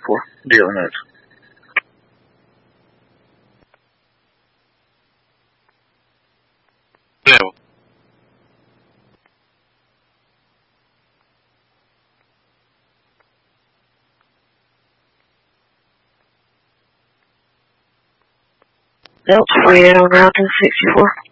64. Dealing notes. No. Delta 3 on Route 64.